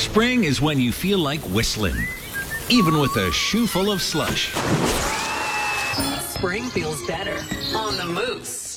Spring is when you feel like whistling, even with a shoe full of slush. Spring feels better on the Moose.